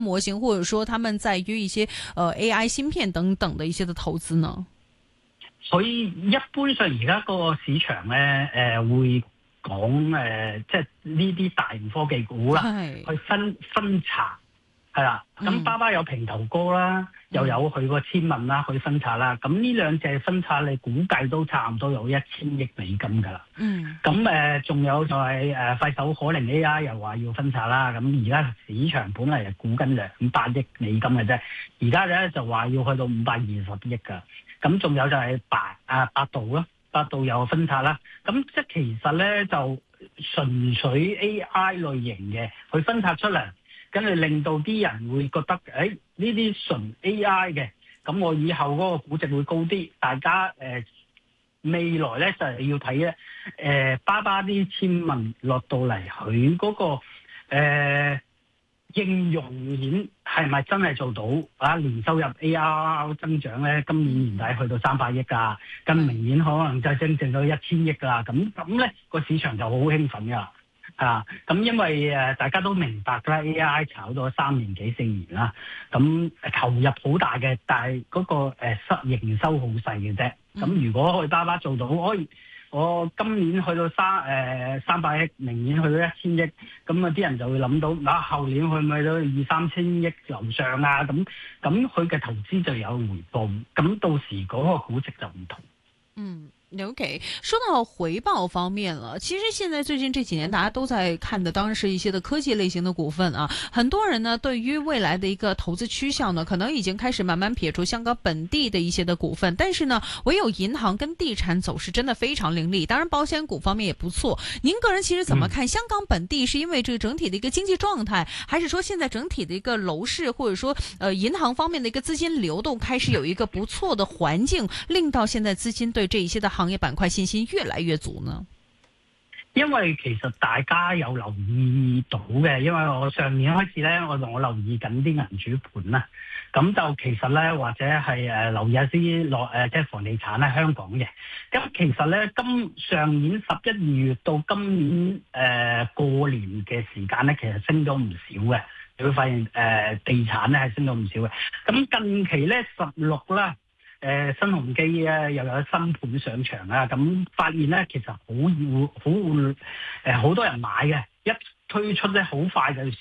模型，或者說他們在於一些AI 芯片等等的一些的投資呢？ 所以一般上而家個市場咧，會講即係呢啲大型科技股啦，去分拆係啦。咁巴巴有平頭哥啦，又有佢個千問啦，去分拆啦。咁呢兩隻分拆，你估計都差唔多有$1000億㗎啦。咁仲有就係快手可靈 AI 又話要分拆啦。咁而家市場本嚟係估緊$200億嘅啫，而家咧就話要去到520億㗎。咁仲有就係百度啦，百度又分拆啦。咁即係其實咧就純粹 AI 類型嘅，佢分拆出嚟，跟住令到啲人會覺得，呢啲純 AI 嘅，咁我以後嗰個估值會高啲。大家未來咧就係要睇咧，巴巴啲簽文落到嚟，佢嗰個應用面係咪真係做到啊？年收入 ARR 增長咧，今年年底去到300億㗎，咁明年可能就增到1000億㗎。咁咧個市場就好興奮㗎。咁因為大家都明白啦，AI 炒咗3年幾4年啦，咁投入好大嘅，但係嗰個營收好細嘅啫。咁如果去巴巴做到，我今年去到300億，明年去到1000億，咁啲人就會諗到，後年去唔去到2-3千億樓上啊？咁佢嘅投資就有回報，咁到時嗰個估值就唔同。 OK， 說到回報方面了，其實現在最近這幾年大家都在看的，當然是一些的科技類型的股份啊。很多人呢，對於未來的一個投資趨向呢，可能已經開始慢慢撇除香港本地的一些的股份，但是呢，唯有銀行跟地產走勢真的非常凌厲。當然，保險股方面也不錯。您個人其實怎麼看香港本地？是因為這個整體的一個經濟狀態，還是說現在整體的一個樓市，或者說銀行方面的一個資金流動開始有一個不錯的環境，令到現在資金對這一些的行業板塊信心越來越足呢？ 因為其實大家有留意到嘅，因為我上年開始咧，我留意緊啲銀主盤啦，咁就其實咧或者係留意一啲即係房地產咧香港嘅，咁其實咧上年11、2月到今年過年嘅時間咧，其實升咗唔少嘅，你會發現地產咧係升咗唔少嘅，咁近期咧16啦。新鴻基又有新盤上場啦，咁發現咧其實好多人買嘅，一推出咧好快就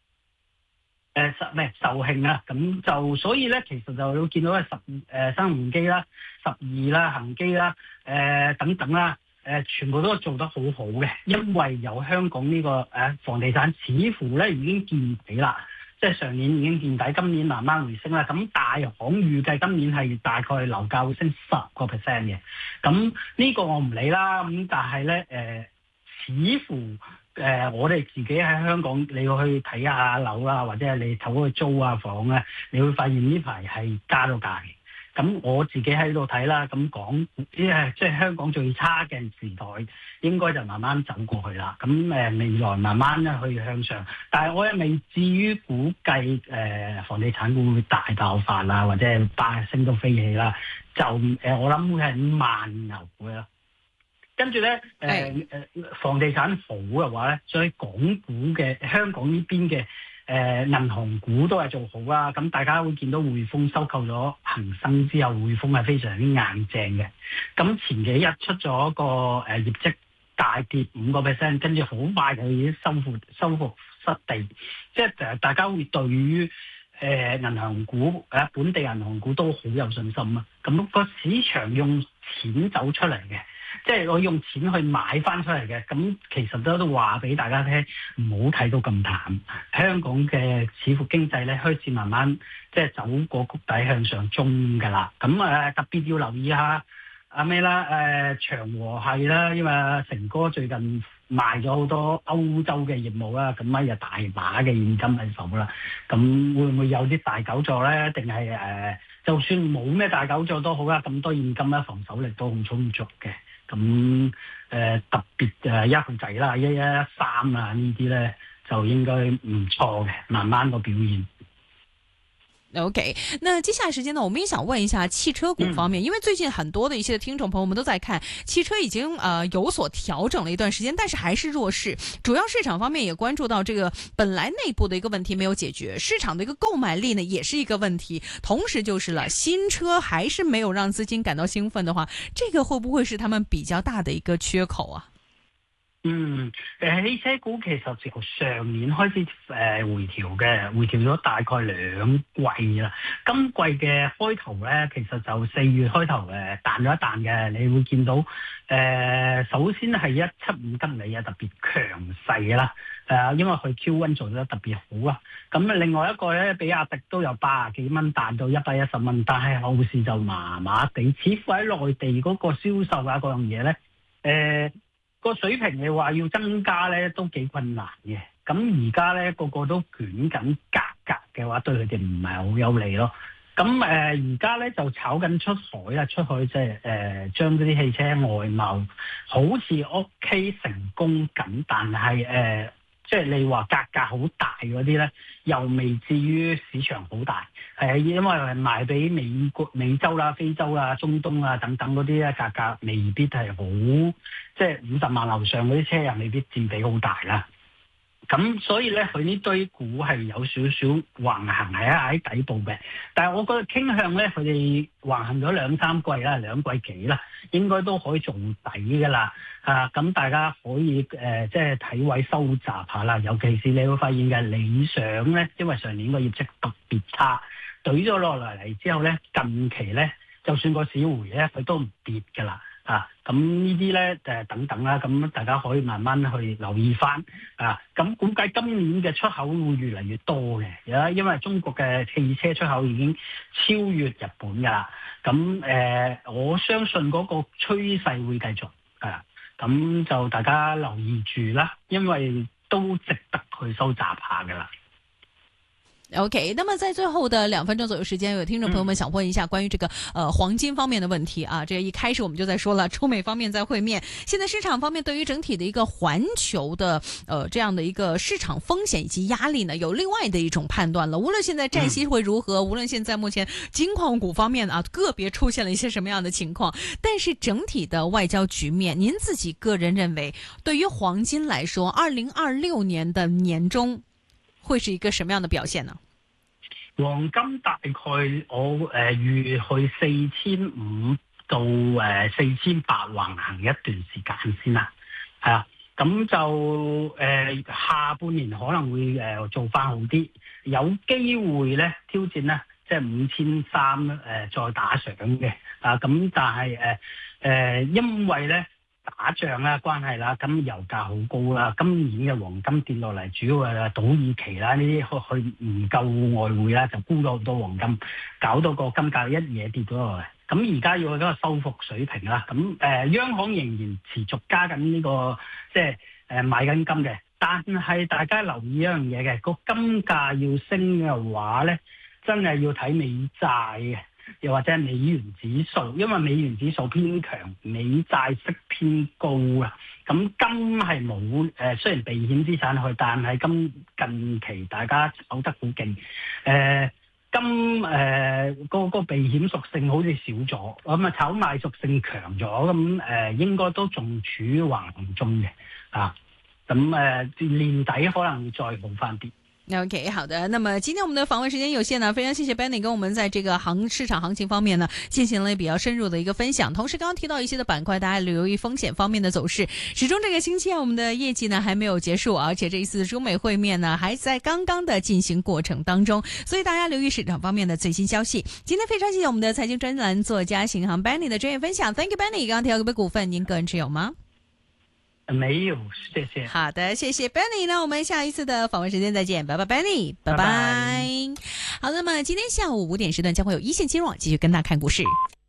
售罄啦，咁就所以咧其實就會見到新鴻基啦、12啦、恒基啦、等等啦，全部都做得好好嘅，因為有香港呢個房地產似乎咧已經見底啦。即係上年已經見底，今年慢慢回升啦。咁大行預計今年係大概樓價會升10%嘅。咁呢個我唔理啦。咁但係咧似乎我哋自己喺香港，你要去睇下樓啦，或者係你投去租啊房咧，你會發現呢排係加咗價嘅。咁我自己喺度睇啦，咁講即係香港最差嘅時代，應該就慢慢走過去啦。咁未來慢慢咧去向上，但係我又未至於估計房地產股會大爆發啦，或者係升到飛起啦。就我諗會係慢牛嘅啦。跟住咧房地產好嘅話咧，所以港股嘅香港呢邊嘅銀行股都係做好啦，咁大家會見到匯豐收購咗恒生之後，匯豐係非常之硬淨嘅。咁前幾日出咗個業績大跌5%，跟住好快就已經收復失地，即係大家會對於銀行股本地銀行股都好有信心啊。咁個市場用錢走出嚟嘅。即係我用錢去買翻出嚟嘅，咁其實都話俾大家聽，唔好睇到咁淡。香港嘅似乎經濟咧開始慢慢即係走過谷底向上中㗎啦。咁特別要留意下長和係啦，因為成哥最近賣咗好多歐洲嘅業務啦，咁又大把嘅現金喺手啦。咁會唔會有啲大搞作咧？定係就算冇咩大搞作都好啦，咁多現金咧，防守力都好充足嘅。咁特別一號仔啦、1113啊呢啲咧就應該唔錯嘅，慢慢個表現。 OK， 那接下来时间呢，我们也想问一下汽车股方面，因为最近很多的一些听众朋友们都在看汽车已经有所调整了一段时间，但是还是弱势。主要市场方面也关注到这个本来内部的一个问题没有解决，市场的一个购买力呢也是一个问题，同时就是了新車還是沒有讓資金感到興奮的話，這個會不會是他們比較大的一個缺口啊？ 汽車股其實由上年開始回調嘅，回調咗大概2季啦。今季嘅開頭咧，其實就4月開頭彈咗一彈嘅，你會見到首先係175吉利啊特別強勢啦，因為佢 Q1 做得特別好啊。咁另外一個咧，比亞迪都有80幾蚊彈到110蚊，但係後市就麻麻地，似乎喺內地嗰個銷售啊嗰樣嘢咧，個水平你話要增加咧都幾困難嘅，咁而家咧個個都捲緊格嘅話，對佢哋唔係好有利咯。咁而家咧就炒緊出海啦，出海即係將嗰啲汽車外貿好似 OK 成功緊，但係即係你話格好大嗰啲咧，又未至於市場好大，因為賣俾美洲啦、非洲啦、中東啊等等嗰啲咧，格未必係好，即係50萬樓上嗰啲車又未必佔比好大啦。咁所以咧，佢呢堆股係有少少橫行喺底部嘅，但係我覺得傾向咧，佢哋橫行咗2-3季啦，2季幾啦，應該都可以做底噶啦。咁大家可以即係睇位收集下啦。尤其是你會發現嘅理想咧，因為上年個業績特別差，懟咗落嚟之後咧，近期咧就算個市回咧，佢都唔跌噶啦。咁呢啲咧等等啦，咁大家可以慢慢去留意翻咁估計今年嘅出口會越嚟越多嘅，因為中國嘅汽車出口已經超越日本㗎啦。咁我相信嗰個趨勢會繼續咁就大家留意住啦，因為都值得去收集下㗎啦。 OK， 那麼在最後的2分鐘左右時間，有聽眾朋友們想問一下關於這個黃金方面的問題啊。這一開始我們就在說了，中美方面在會面，現在市場方面對於整體的一個環球的這樣的一個市場風險以及壓力呢，有另外的一種判斷了。無論現在債息會如何，無論現在目前金礦股方面啊個別出現了一些什麼樣的情況，但是整體的外交局面，您自己個人認為，對於黃金來說，2026年的年中會是一個什麼樣的表現呢？ 黃金大概我預去4500到4800橫行一段時間先啦，咁就下半年可能會做翻好啲，有機會咧挑戰咧即係5300再打上嘅，咁但係因為咧打仗啦關係啦，咁油價好高啦，今年嘅黃金跌落嚟，主要係土耳其啦呢啲佢唔夠外匯啦，就沽咗好多黃金，搞到個金價一嘢跌咗落嚟。咁而家要去嗰個收復水平啦，咁央行仍然持續加緊呢個即係買緊金嘅，但係大家留意一樣嘢嘅，個金價要升嘅話咧，真係要睇美債嘅。又或者係美元指數，因為美元指數偏強，美債息偏高啊。咁金係冇雖然避險資產去，但係近期大家炒得好勁。金個避險屬性好似少咗，咁炒賣屬性強咗，咁應該都仲處於橫行中嘅咁年底可能會再好翻啲。 OK， 好的。那麼今天我們的訪問時間有限呢，非常謝謝 Benny 跟我們在這個市場行情方面呢進行了比較深入的一個分享。同時剛剛提到一些的板塊，大家留意風險方面的走勢。始終這個星期我們的業績呢還沒有結束，而且這一次中美會面呢還在剛剛的進行過程當中，所以大家留意市場方面的最新消息。今天非常謝謝我們的財經專欄作家邢航 Benny 的專業分享。Thank you Benny。剛剛提到個別股份，您個人持有嗎？ 沒有，謝謝。 好的，謝謝 Benny。那我們下一次的訪問時間再見，拜拜 Benny，拜拜。好，那麼今天下午5點時段將會有一線金融網繼續跟大家看股市。